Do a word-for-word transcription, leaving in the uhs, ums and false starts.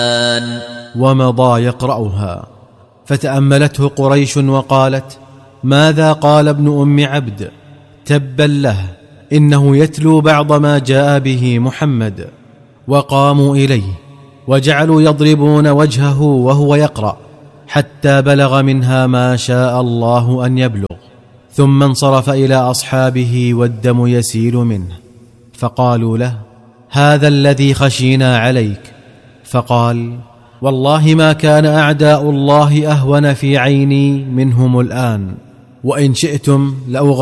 ومضى يقرأها، فتأملته قريش وقالت: ماذا قال ابن أم عبد؟ تبا له، إنه يتلو بعض ما جاء به محمد. وقاموا إليه وجعلوا يضربون وجهه وهو يقرأ حتى بلغ منها ما شاء الله أن يبلغ، ثم انصرف إلى أصحابه والدم يسيل منه، فقالوا له: هذا الذي خشينا عليك. فقال: والله ما كان أعداء الله أهون في عيني منهم الآن، وإن شئتم لأغيرن